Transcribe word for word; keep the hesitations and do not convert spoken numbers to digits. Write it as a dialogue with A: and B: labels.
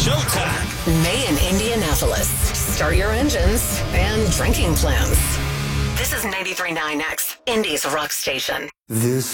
A: Showtime.
B: May in Indianapolis. Start your engines and drinking plans. This is ninety-three point nine X, Indy's rock station.
C: This